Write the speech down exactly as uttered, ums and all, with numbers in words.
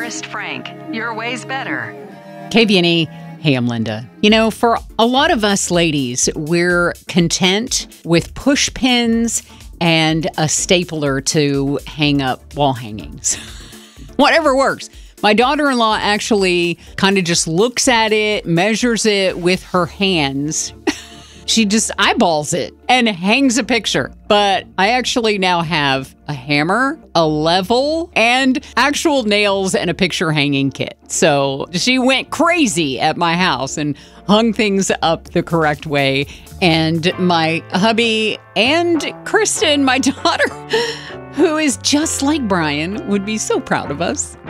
Forrest Frank. Your way's better. K B N E. Hey, I'm Linda. You know, for a lot of us ladies, we're content with push pins and a stapler to hang up wall hangings. Whatever works. My daughter-in-law actually kind of just looks at it, measures it with her hands. She just eyeballs it and hangs a picture. But I actually now have a hammer, a level, and actual nails and a picture hanging kit. So she went crazy at my house and hung things up the correct way. And my hubby and Kristen, my daughter, who is just like Brian, would be so proud of us.